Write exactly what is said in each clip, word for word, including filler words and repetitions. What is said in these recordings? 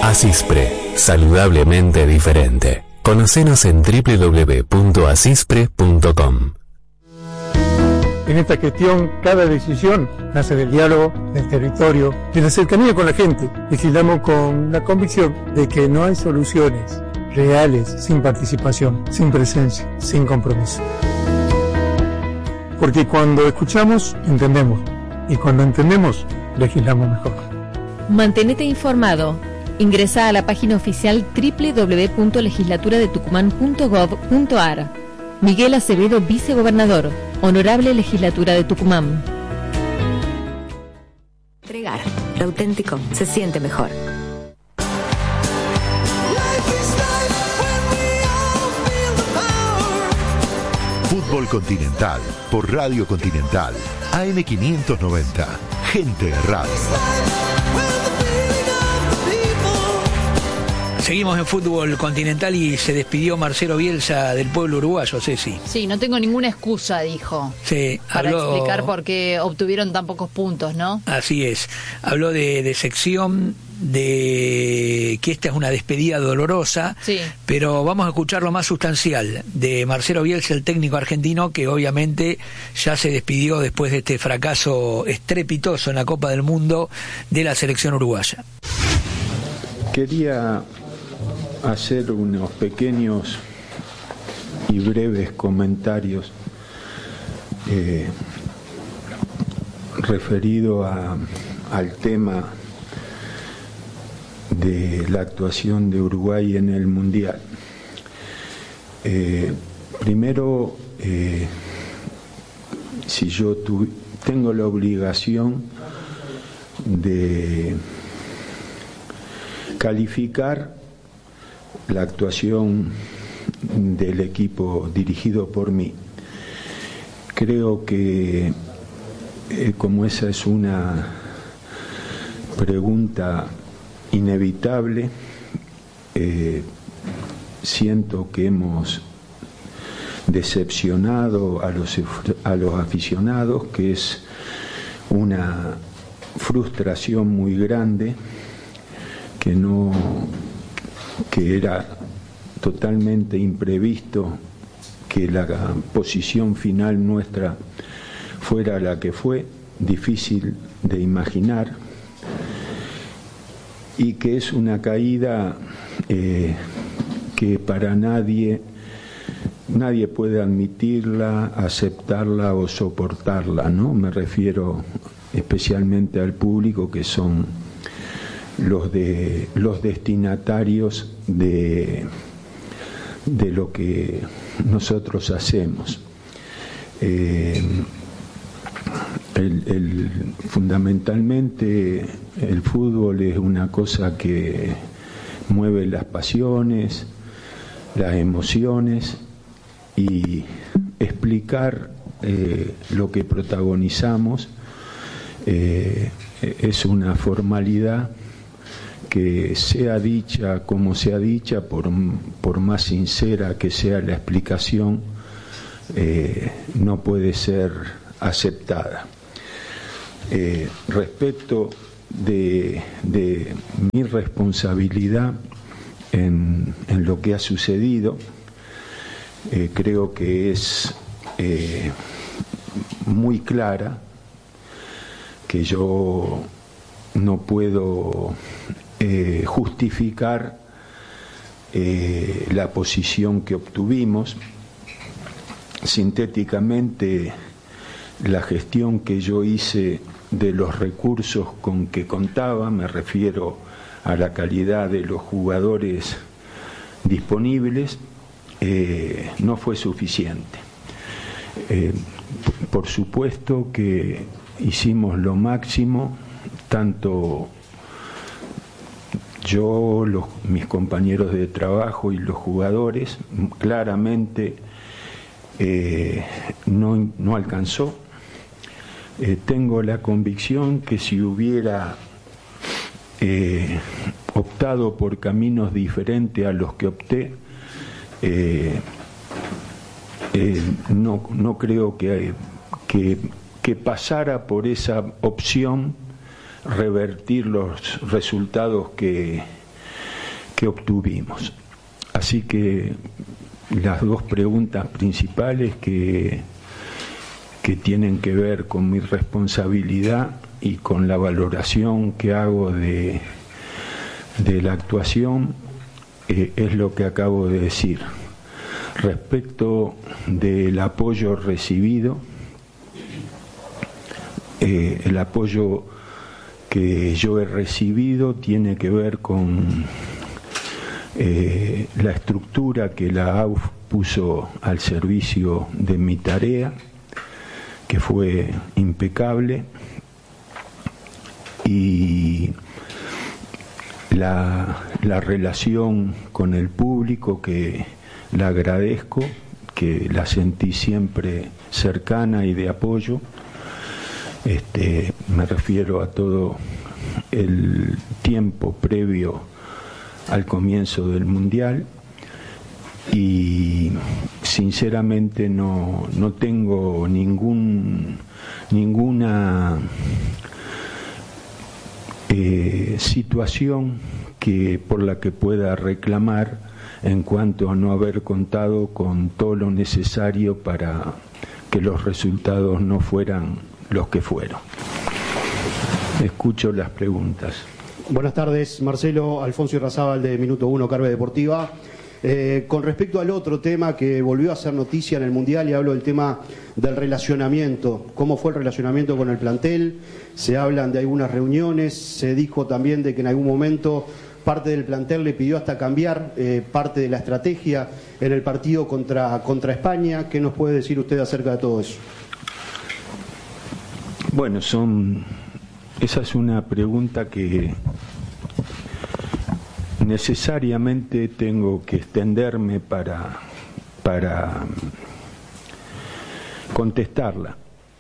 Asispre, saludablemente diferente. Conocenos en doble u doble u doble u punto asispre punto com. En esta gestión, cada decisión nace del diálogo, del territorio, de la cercanía con la gente. Legislamos con la convicción de que no hay soluciones reales sin participación, sin presencia, sin compromiso. Porque cuando escuchamos, entendemos. Y cuando entendemos, legislamos mejor. Mantenete informado. Ingresa a la página oficial doble u doble u doble u punto legislatura de tucumán punto gov punto ar. Miguel Acevedo, vicegobernador. Honorable Legislatura de Tucumán. Entregar. Lo auténtico se siente mejor. Fútbol Continental por Radio Continental. A M quinientos noventa. Gente de radio. Seguimos en Fútbol Continental y se despidió Marcelo Bielsa del pueblo uruguayo, Ceci. Sí, no tengo ninguna excusa, dijo. Sí, para habló... explicar por qué obtuvieron tan pocos puntos, ¿no? Así es. Habló de, de sección, de que esta es una despedida dolorosa, sí. Pero vamos a escuchar lo más sustancial de Marcelo Bielsa, el técnico argentino, que obviamente ya se despidió después de este fracaso estrepitoso en la Copa del Mundo de la selección uruguaya. Quería hacer unos pequeños y breves comentarios eh, referido a, al tema de la actuación de Uruguay en el Mundial. Eh, primero, eh, si yo tu, tengo la obligación de calificar la actuación del equipo dirigido por mí. Creo que eh, como esa es una pregunta inevitable, eh, siento que hemos decepcionado a los, a los aficionados, que es una frustración muy grande, que no que era totalmente imprevisto que la posición final nuestra fuera la que fue, difícil de imaginar, y que es una caída eh, que para nadie nadie puede admitirla, aceptarla o soportarla, ¿no? Me refiero especialmente al público, que son los de los destinatarios de, de lo que nosotros hacemos. Eh, el, el, fundamentalmente el fútbol es una cosa que mueve las pasiones, las emociones, y explicar eh, lo que protagonizamos eh, es una formalidad que, sea dicha como sea dicha, por, por más sincera que sea la explicación, eh, no puede ser aceptada. Eh, respecto de, de mi responsabilidad en, en lo que ha sucedido, eh, creo que es eh, muy clara, que yo no puedo eh, justificar eh, la posición que obtuvimos. Sintéticamente, la gestión que yo hice de los recursos con que contaba, me refiero a la calidad de los jugadores disponibles, eh, no fue suficiente. Eh, por supuesto que hicimos lo máximo, tanto yo, los, mis compañeros de trabajo y los jugadores. Claramente eh, no, no alcanzó. Eh, tengo la convicción que si hubiera eh, optado por caminos diferentes a los que opté, eh, eh, no, no creo que, que, que pasara por esa opción revertir los resultados que, que obtuvimos. Así que las dos preguntas principales que, que tienen que ver con mi responsabilidad y con la valoración que hago de, de la actuación eh, es lo que acabo de decir. Respecto del apoyo recibido, eh, el apoyo que yo he recibido tiene que ver con eh, la estructura que la A U F puso al servicio de mi tarea, que fue impecable, y la, la relación con el público, que la agradezco, que la sentí siempre cercana y de apoyo. Este, me refiero a todo el tiempo previo al comienzo del Mundial, y sinceramente no, no tengo ningún, ninguna eh, situación que, por la que pueda reclamar en cuanto a no haber contado con todo lo necesario para que los resultados no fueran los que fueron. Escucho las preguntas. Buenas tardes, Marcelo. Alfonso Irrazábal de Minuto Uno, Carve Deportiva. Eh, con respecto al otro tema que volvió a ser noticia en el Mundial, y hablo del tema del relacionamiento, ¿cómo fue el relacionamiento con el plantel? Se hablan de algunas reuniones, se dijo también de que en algún momento parte del plantel le pidió hasta cambiar eh, parte de la estrategia en el partido contra, contra España. ¿Qué nos puede decir usted acerca de todo eso? Bueno, son, esa es una pregunta que necesariamente tengo que extenderme para, para contestarla.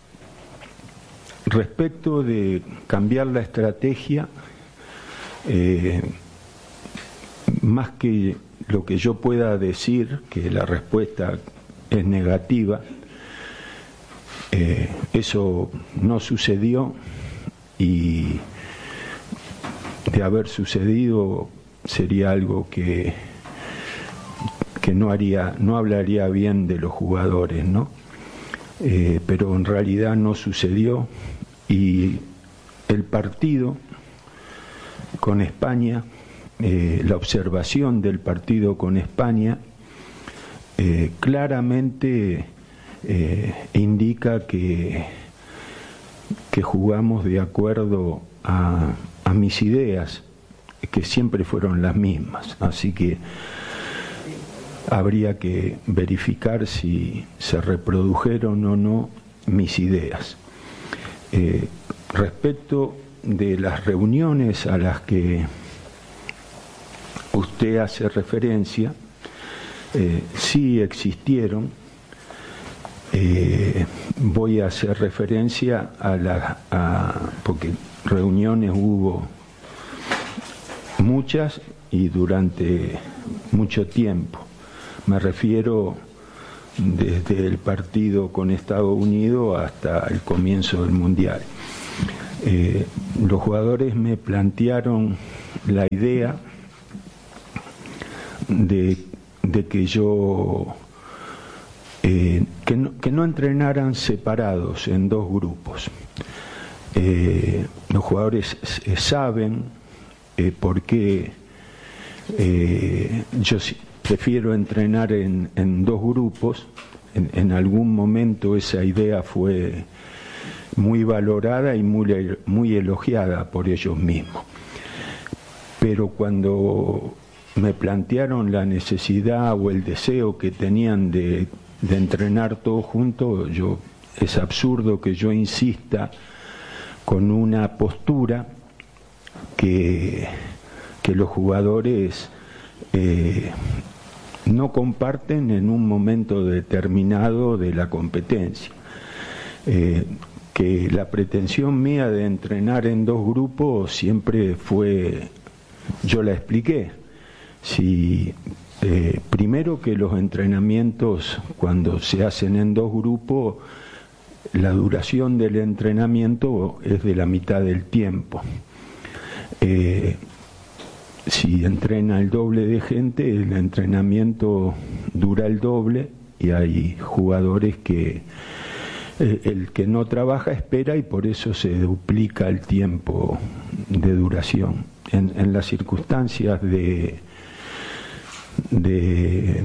Respecto de cambiar la estrategia, eh, más que lo que yo pueda decir, que la respuesta es negativa, Eh, eso no sucedió, y de haber sucedido sería algo que, que no haría, no hablaría bien de los jugadores, ¿no? Eh, pero en realidad no sucedió, y el partido con España, eh, la observación del partido con España, eh, claramente Eh, indica que, que jugamos de acuerdo a, a mis ideas, que siempre fueron las mismas, así que habría que verificar si se reprodujeron o no mis ideas. Eh, respecto de las reuniones a las que usted hace referencia, eh, sí existieron. Eh, voy a hacer referencia a la, a, porque reuniones hubo muchas y durante mucho tiempo. Me refiero desde el partido con Estados Unidos hasta el comienzo del Mundial. Eh, los jugadores me plantearon la idea de, de que yo Eh, que, no, que no entrenaran separados en dos grupos. Eh, los jugadores eh, saben eh, por qué eh, yo prefiero entrenar en, en dos grupos. En, en algún momento esa idea fue muy valorada y muy, muy elogiada por ellos mismos. Pero cuando me plantearon la necesidad o el deseo que tenían de de entrenar todos juntos, yo, es absurdo que yo insista con una postura que, que los jugadores eh, no comparten en un momento determinado de la competencia. Eh, que la pretensión mía de entrenar en dos grupos siempre fue, yo la expliqué, si Eh, primero que los entrenamientos, cuando se hacen en dos grupos, la duración del entrenamiento es de la mitad del tiempo. Eh, si entrena el doble de gente, el entrenamiento dura el doble, y hay jugadores que eh, el que no trabaja espera y por eso se duplica el tiempo de duración. En, en las circunstancias de, de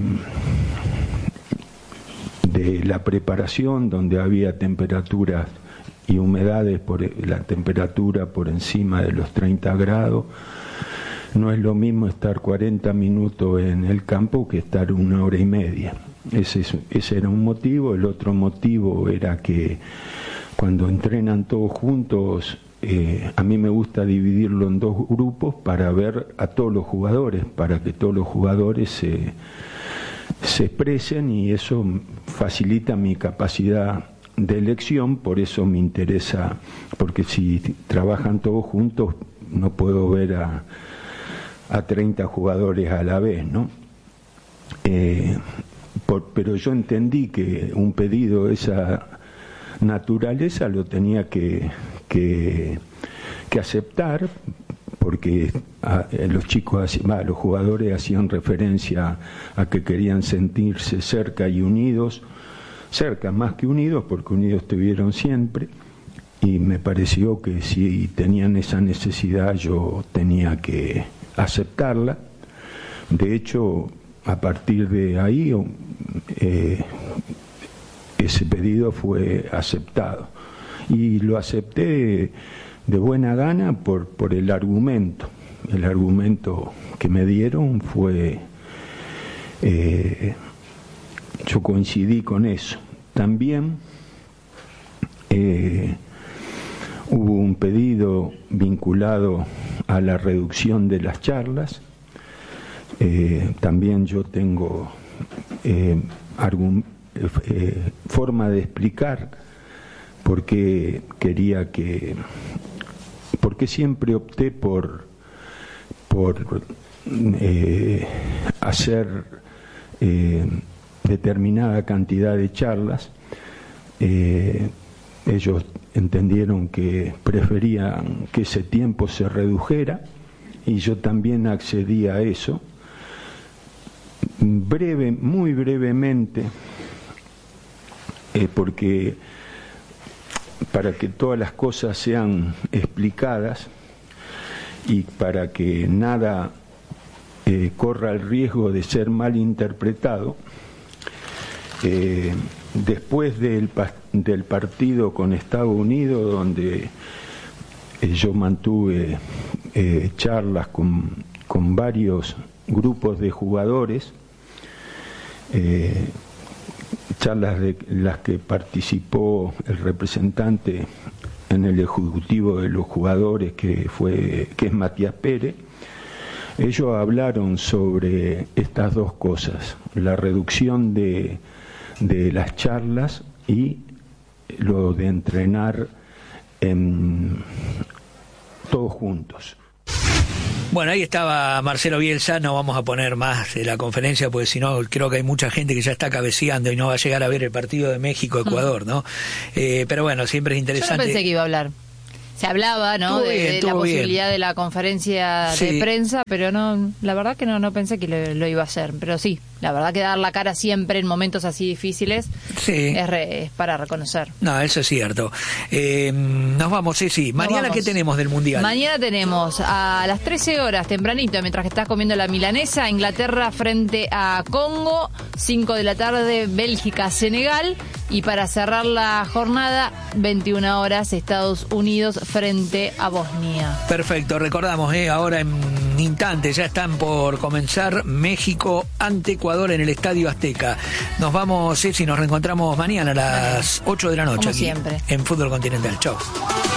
de la preparación, donde había temperaturas y humedades, por la temperatura por encima de los treinta grados, no es lo mismo estar cuarenta minutos en el campo que estar una hora y media. Ese, es, ese era un motivo. El otro motivo era que cuando entrenan todos juntos, eh, a mí me gusta dividirlo en dos grupos para ver a todos los jugadores, para que todos los jugadores se, se expresen, y eso facilita mi capacidad de elección. Por eso me interesa, porque si trabajan todos juntos no puedo ver a a treinta jugadores a la vez, ¿no? Eh, por, pero yo entendí que un pedido de esa naturaleza lo tenía que, que, que aceptar, porque a, a los chicos, a los jugadores hacían referencia a que querían sentirse cerca y unidos, cerca más que unidos, porque unidos estuvieron siempre, y me pareció que si tenían esa necesidad yo tenía que aceptarla. De hecho, a partir de ahí eh, ese pedido fue aceptado, y lo acepté de buena gana por, por el argumento. El argumento que me dieron fue, eh, yo coincidí con eso. También eh, hubo un pedido vinculado a la reducción de las charlas. Eh, también yo tengo eh, algún, eh, forma de explicar por qué quería que, por qué siempre opté por, por eh, hacer eh, determinada cantidad de charlas. Eh, ellos entendieron que preferían que ese tiempo se redujera, y yo también accedí a eso. Breve, muy brevemente, eh, porque para que todas las cosas sean explicadas y para que nada eh, corra el riesgo de ser mal interpretado, eh, después del, del partido con Estados Unidos, donde eh, yo mantuve eh, charlas con, con varios grupos de jugadores, eh, charlas de las que participó el representante en el ejecutivo de los jugadores, que fue que es Matías Pérez. Ellos hablaron sobre estas dos cosas: la reducción de de las charlas y lo de entrenar en, todos juntos. Bueno, ahí estaba Marcelo Bielsa. No vamos a poner más de la conferencia, porque si no creo que hay mucha gente que ya está cabeceando y no va a llegar a ver el partido de México-Ecuador, ¿no? Eh, pero bueno, siempre es interesante. Yo no pensé que iba a hablar. Se hablaba, ¿no?, de, bien, de la posibilidad bien. de la conferencia sí. de prensa, pero no, la verdad que no, no pensé que lo, lo iba a hacer. Pero sí, la verdad que dar la cara siempre en momentos así difíciles sí. es, re, es para reconocer. No, eso es cierto. Eh, nos vamos, sí, sí. Mañana, vamos. ¿Qué tenemos del Mundial? Mañana tenemos a las trece horas, tempranito, mientras que estás comiendo la milanesa, Inglaterra frente a Congo, cinco de la tarde, Bélgica, Senegal, y para cerrar la jornada, veintiuna horas, Estados Unidos frente a Bosnia. Perfecto, recordamos, eh, ahora en instantes ya están por comenzar México ante Ecuador en el Estadio Azteca. Nos vamos, Ceci, nos reencontramos mañana a las ocho de la noche. Como aquí siempre. En Fútbol Continental. Chau.